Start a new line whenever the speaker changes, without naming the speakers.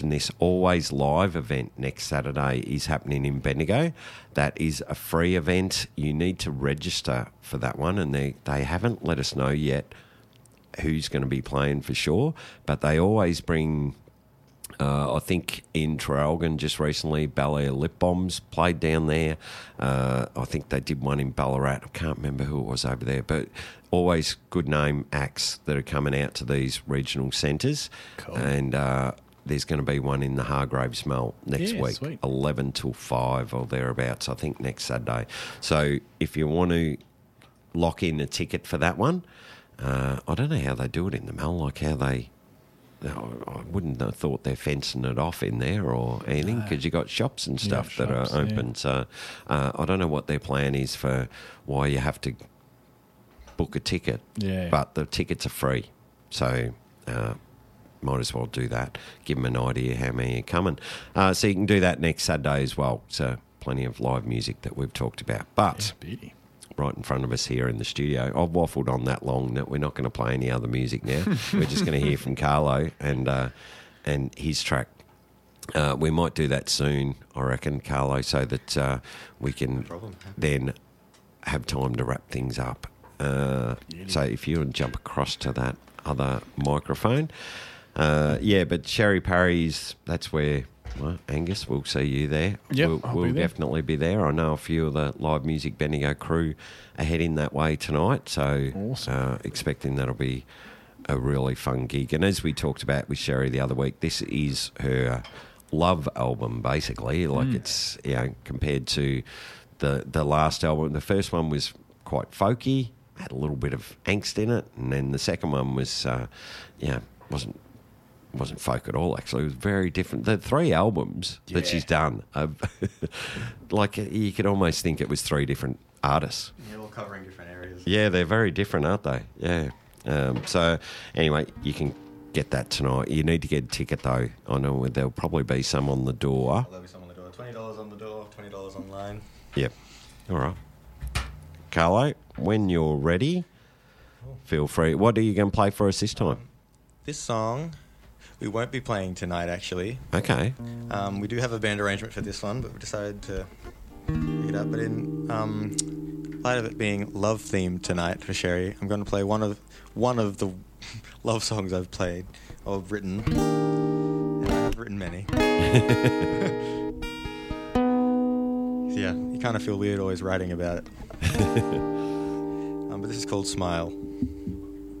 And this Always Live event next Saturday is happening in Bendigo. That is a free event. You need to register for that one, and they haven't let us know yet who's going to be playing for sure, but they always bring... I think in Traralgon just recently, Ballet Lip Bombs played down there. I think they did one in Ballarat. I can't remember who it was over there, but always good name acts that are coming out to these regional centres.
Cool.
And there's going to be one in the Hargraves Mall next week,
sweet.
11 till 5 or thereabouts, I think, next Saturday. So if you want to lock in a ticket for that one, I don't know how they do it in the Mall, like how they... No, I wouldn't have thought they're fencing it off in there or anything because you got shops and stuff that are open. Yeah. So I don't know what their plan is for why you have to book a ticket.
Yeah.
But the tickets are free. So might as well do that. Give them an idea how many are coming. So you can do that next Saturday as well. So plenty of live music that we've talked about. But...
Yeah, beauty.
Right in front of us here in the studio. I've waffled on that long that we're not going to play any other music now. We're just going to hear from Carlo and his track. We might do that soon, I reckon, Carlo, so that we can then have time to wrap things up. So if you would jump across to that other microphone. But Sherry Parry's, that's where... Well, Angus, we'll see you there.
Yep,
we'll definitely be there. I know a few of the Live Music Bendigo crew are heading that way tonight, so
awesome.
Expecting that'll be a really fun gig. And as we talked about with Sherry the other week, this is her love album, basically. Like it's, compared to the last album. The first one was quite folky, had a little bit of angst in it, and then the second one was, wasn't folk at all, actually. It was very different. The 3 albums that she's done, like you could almost think it was 3 different artists.
Yeah, all covering different areas.
Yeah, they're very different, aren't they? Yeah. So anyway, you can get that tonight. You need to get a ticket, though. I know there'll probably be some on the door.
There'll be some on the door. $20 on the door, $20 online.
Yep. All right. Carlo, when you're ready, feel free. What are you going to play for us this time?
This song... We won't be playing tonight, actually.
Okay.
We do have a band arrangement for this one, but we decided to pick it up. But in light of it being love-themed tonight for Sherry, I'm going to play one of the love songs I've played or written. And I have written many. Yeah, you kind of feel weird always writing about it. But this is called Smile.